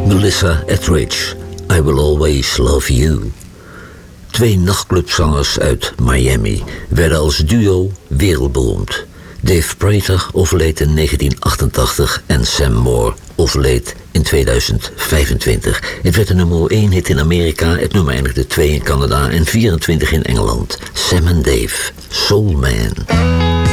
Melissa Etheridge, I Will Always Love You. Twee nachtclubzangers uit Miami werden als duo wereldberoemd. Dave Prater overleed in 1988 en Sam Moore overleed in 2025. Het werd een nummer 1 hit in Amerika, het nummer eindigde 2 in Canada en 24 in Engeland. Sam en Dave, Soul Man.